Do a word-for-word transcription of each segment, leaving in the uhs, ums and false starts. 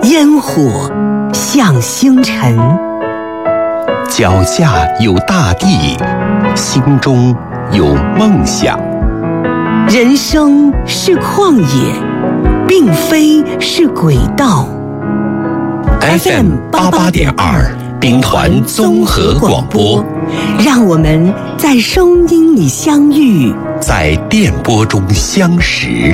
烟火像星辰， 脚下有大地，心中有梦想。 人生是旷野，并非是轨道。 F M 八八点二，兵团综合广播， 让我们在声音里相遇， 在电波中相识。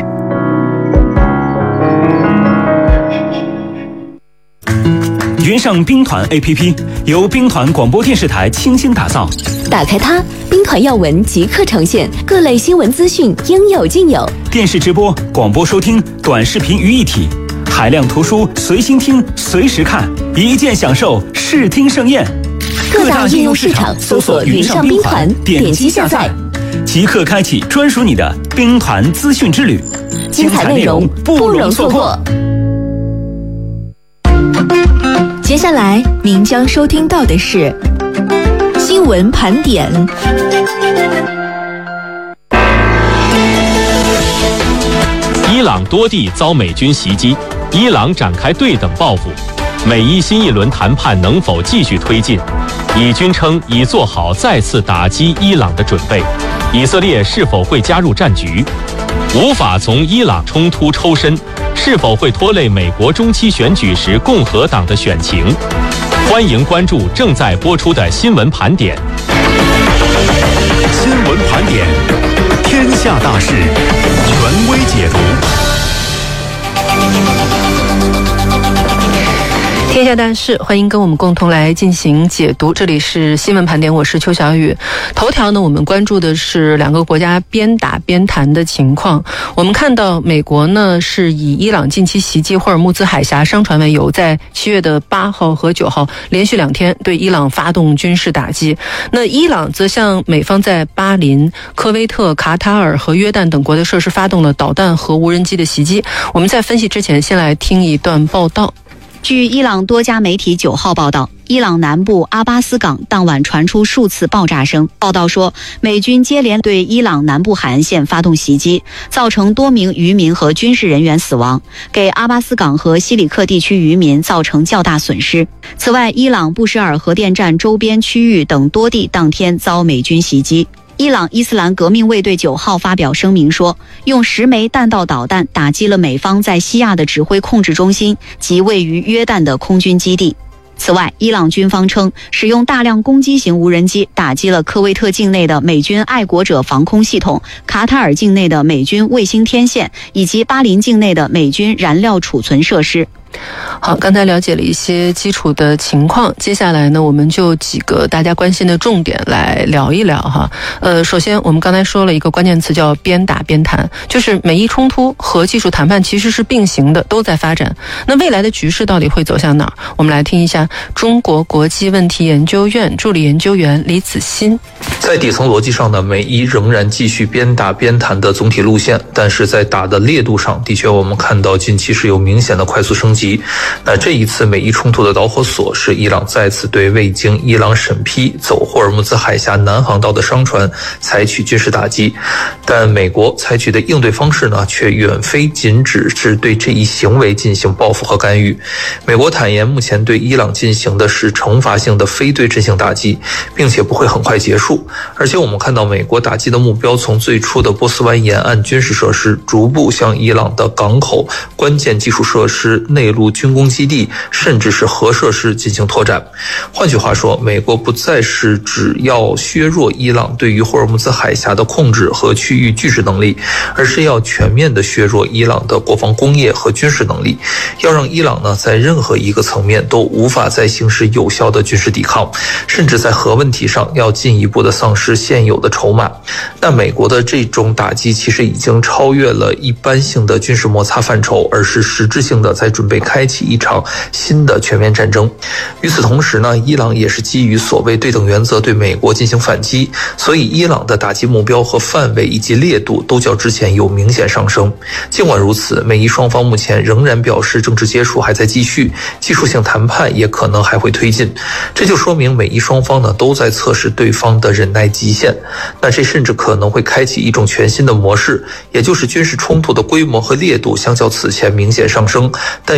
云上兵团 A P P 由兵团广播电视台倾心打造， 打开它，兵团要闻即刻呈现，各类新闻资讯应有尽有。 电视直播、广播收听、短视频于一体，海量图书随心听、随时看，一键享受视听盛宴。 各大应用市场搜索云上兵团，点击下载， 即刻开启专属你的兵团资讯之旅， 精彩内容不容错过。接下来您将收听到的是新闻盘点。 伊朗多地遭美军袭击，伊朗展开对等报复。美伊新一轮谈判能否继续推进？以军称已做好再次打击伊朗的准备。以色列是否会加入战局？无法从伊朗冲突抽身，是否会拖累美国中期选举时共和党的选情？欢迎关注正在播出的新闻盘点。 新闻盘点，天下大事，权威解读。 天下大事，欢迎跟我们共同来进行解读。这里是新闻盘点，我是邱小雨。头条呢，我们关注的是两个国家边打边谈的情况。我们看到美国呢是以伊朗近期袭击霍尔木兹海峡商船为由，在七月的八号和九号连续两天对伊朗发动军事打击。那伊朗则向美方在巴林、科威特、卡塔尔和约旦等国的设施发动了导弹和无人机的袭击。我们在分析之前，先来听一段报道。 据伊朗多家媒体九号报道，伊朗南部阿巴斯港当晚传出数次爆炸声。报道说，美军接连对伊朗南部海岸线发动袭击，造成多名渔民和军事人员死亡，给阿巴斯港和西里克地区渔民造成较大损失。此外，伊朗布什尔核电站周边区域等多地当天遭美军袭击。伊朗伊斯兰革命卫队九号发表声明说，用十枚弹道导弹打击了美方在西亚的指挥控制中心及位于约旦的空军基地。此外，伊朗军方称，使用大量攻击型无人机打击了科威特境内的美军爱国者防空系统、卡塔尔境内的美军卫星天线以及巴林境内的美军燃料储存设施。 好，刚才了解了一些基础的情况，接下来呢，我们就几个大家关心的重点来聊一聊哈。呃，首先我们刚才说了一个关键词叫边打边谈，就是美伊冲突和技术谈判其实是并行的，都在发展。那未来的局势到底会走向哪儿？我们来听一下中国国际问题研究院助理研究员李子欣。 在底层逻辑上呢，美伊仍然继续边打边谈的总体路线，但是在打的烈度上，的确我们看到近期是有明显的快速升级。那这一次美伊冲突的导火索是伊朗再次对未经伊朗审批走霍尔木兹海峡南航道的商船采取军事打击，但美国采取的应对方式呢，却远非仅只是对这一行为进行报复和干预。美国坦言，目前对伊朗进行的是惩罚性的非对称性打击，并且不会很快结束。而且我们看到，美国打击的目标从最初的波斯湾沿岸军事设施，逐步向伊朗的港口、关键技术设施、内陆军工基地，甚至是核设施进行拓展。换句话说，美国不再是只要削弱伊朗对于霍尔木兹海峡的控制和区域拒止能力，而是要全面的削弱伊朗的国防工业和军事能力，要让伊朗呢在任何一个层面都无法再行使有效的军事抵抗，甚至在核问题上要进一步的丧失现有的筹码。那美国的这种打击其实已经超越了一般性的军事摩擦范畴，而是实质性的在准备开启一场新的全面战争。与此同时呢，伊朗也是基于所谓对等原则对美国进行反击，所以伊朗的打击目标和范围以及烈度都较之前有明显上升。尽管如此，美伊双方目前仍然表示政治接触还在继续，技术性谈判也可能还会推进。这就说明美伊双方呢都在测试对方的忍耐极限。那这甚至可能会开启一种全新的模式，也就是军事冲突的规模和烈度相较此前明显上升，但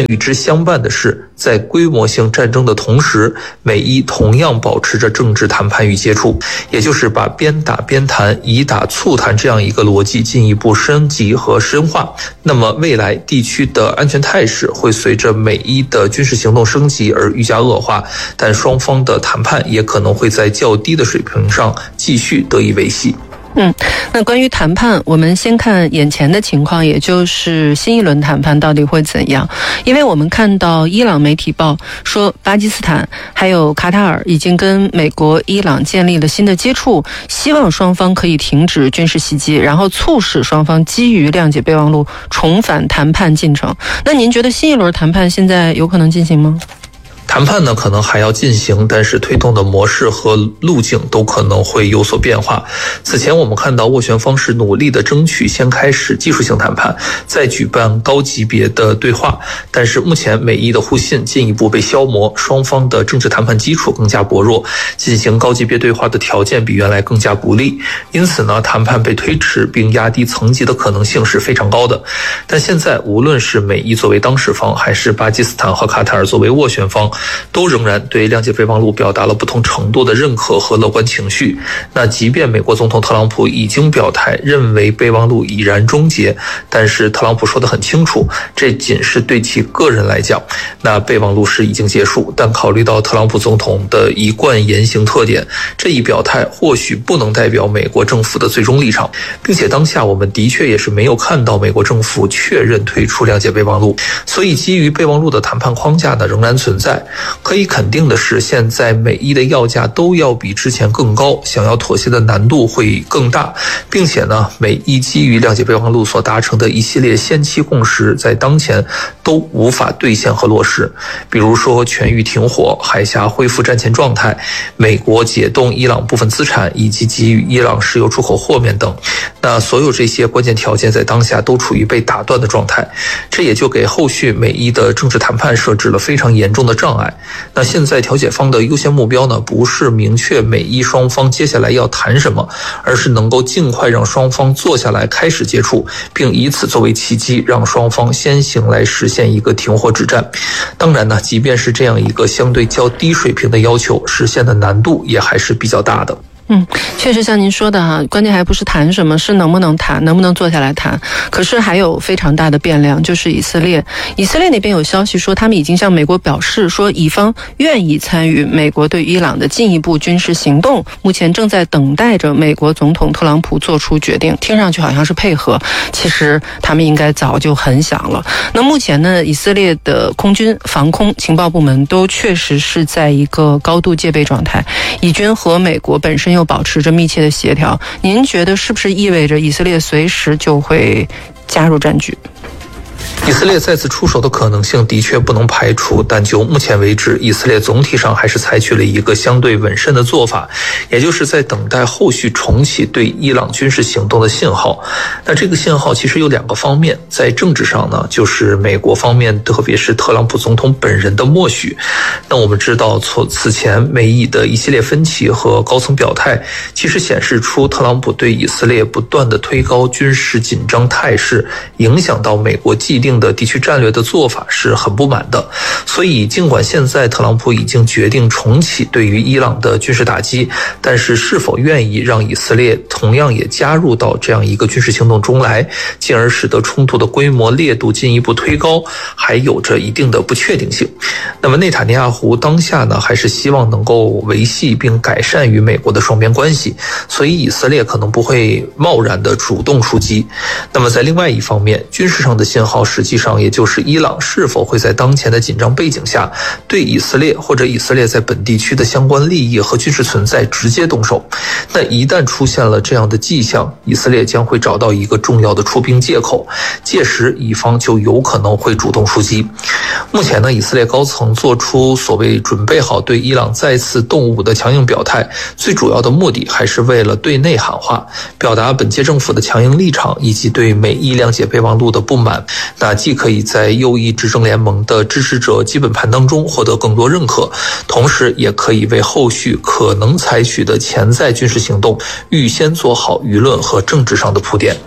与之相伴的是，在规模性战争的同时，美伊同样保持着政治谈判与接触，也就是把边打边谈、以打促谈这样一个逻辑进一步升级和深化。那么未来地区的安全态势会随着美伊的军事行动升级而愈加恶化，但双方的谈判也可能会在较低的水平上继续得以维系。 嗯，那关于谈判，我们先看眼前的情况，也就是新一轮谈判到底会怎样？因为我们看到伊朗媒体报说，巴基斯坦还有卡塔尔已经跟美国、伊朗建立了新的接触，希望双方可以停止军事袭击，然后促使双方基于谅解备忘录重返谈判进程。那您觉得新一轮谈判现在有可能进行吗？ 谈判呢可能还要进行，但是推动的模式和路径都可能会有所变化。此前我们看到斡旋方是努力的争取先开始技术性谈判，再举办高级别的对话，但是目前美伊的互信进一步被消磨，双方的政治谈判基础更加薄弱，进行高级别对话的条件比原来更加不利，因此呢谈判被推迟并压低层级的可能性是非常高的。但现在无论是美伊作为当事方，还是巴基斯坦和卡塔尔作为斡旋方，都仍然对谅解备忘录表达了不同程度的认可和乐观情绪。那即便美国总统特朗普已经表态认为备忘录已然终结，但是特朗普说得很清楚，这仅是对其个人来讲，那备忘录是已经结束。但考虑到特朗普总统的一贯言行特点，这一表态或许不能代表美国政府的最终立场，并且当下我们的确也是没有看到美国政府确认退出谅解备忘录，所以基于备忘录的谈判框架呢仍然存在。可以肯定的是，现在美伊的要价都要比之前更高，想要妥协的难度会更大，并且呢，美伊基于谅解备忘录所达成的一系列先期共识，在当前都无法兑现和落实。比如说全域停火、海峡恢复战前状态、美国解冻伊朗部分资产以及给予伊朗石油出口豁免等。那所有这些关键条件在当下都处于被打断的状态，这也就给后续美伊的政治谈判设置了非常严重的障碍。那现在调解方的优先目标呢，不是明确美伊双方接下来要谈什么，而是能够尽快让双方坐下来开始接触，并以此作为契机，让双方先行来实现一个停火止战。当然呢，即便是这样一个相对较低水平的要求，实现的难度也还是比较大的。 嗯，确实像您说的哈，关键还不是谈什么，是能不能谈，能不能坐下来谈。可是还有非常大的变量，就是以色列。以色列那边有消息说，他们已经向美国表示说，以方愿意参与美国对伊朗的进一步军事行动，目前正在等待着美国总统特朗普做出决定。听上去好像是配合，其实他们应该早就很想了。那目前呢，以色列的空军、防空、情报部门都确实是在一个高度戒备状态，以军和美国本身又保持着密切的协调，您觉得是不是意味着以色列随时就会加入战局？ 以色列再次出手的可能性的确不能排除，但就目前为止，以色列总体上还是采取了一个相对稳慎的做法，也就是在等待后续重启对伊朗军事行动的信号。那这个信号其实有两个方面，在政治上呢，就是美国方面，特别是特朗普总统本人的默许。那我们知道，从此前美以的一系列分歧和高层表态，其实显示出特朗普对以色列不断的推高军事紧张态势，影响到美国既定的地区战略的做法是很不满的。所以尽管现在特朗普已经决定重启对于伊朗的军事打击，但是是否愿意让以色列同样也加入到这样一个军事行动中来，进而使得冲突的规模烈度进一步推高，还有着一定的不确定性。那么内塔尼亚胡当下呢，还是希望能够维系并改善与美国的双边关系，所以以色列可能不会贸然的主动出击。那么在另外一方面，军事上的信号实际上也就是伊朗是否会在当前的紧张背景下，对以色列或者以色列在本地区的相关利益和军事存在直接动手。那一旦出现了这样的迹象，以色列将会找到一个重要的出兵借口，届时以方就有可能会主动出击。目前呢，以色列高层做出所谓准备好对伊朗再次动武的强硬表态，最主要的目的还是为了对内喊话，表达本届政府的强硬立场以及对美伊谅解备忘录的不满。那既可以在右翼执政联盟的支持者基本盘当中获得更多认可，同时也可以为后续可能采取的潜在军事行动预先做好舆论和政治上的铺垫。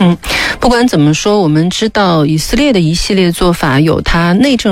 嗯，不管怎么说，我们知道以色列的一系列做法有它内政